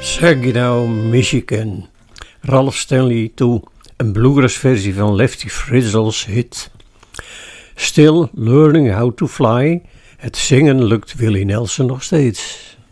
Saginaw, Michigan. Ralph Stanley toe, een bluegrass versie van Lefty Frizzle's hit. Still Learning How to Fly. Het zingen lukt Willie Nelson nog steeds.